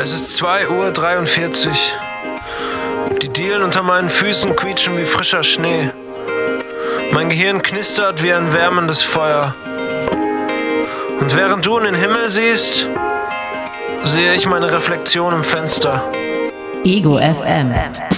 Es ist 2:43 Uhr. Die Dielen unter meinen Füßen quietschen wie frischer Schnee. Mein Gehirn knistert wie ein wärmendes Feuer. Und während du in den Himmel siehst, sehe ich meine Reflexion im Fenster. Ego FM.